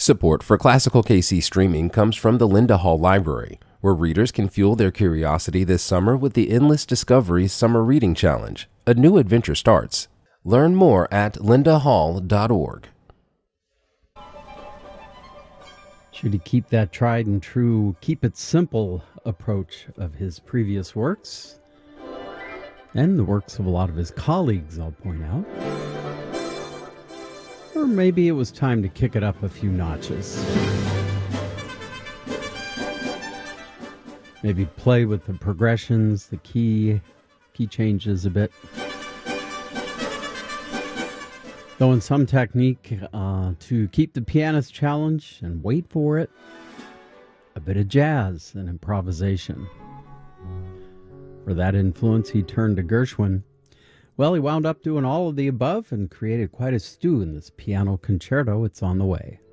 Support for Classical KC streaming comes from the Linda Hall Library, where readers can fuel their curiosity this summer with the Endless Discoveries Summer Reading Challenge. A new adventure starts. Learn more at lindahall.org. Should he keep that tried and true, keep it simple approach of his previous works, and the works of a lot of his colleagues, I'll point out. Or maybe it was time to kick it up a few notches. Maybe play with the progressions, the key changes a bit. Though in some technique, to keep the pianist challenge and wait for it, a bit of jazz and improvisation. For that influence, he turned to Gershwin. Well, he wound up doing all of the above and created quite a stew in this piano concerto. It's on the way.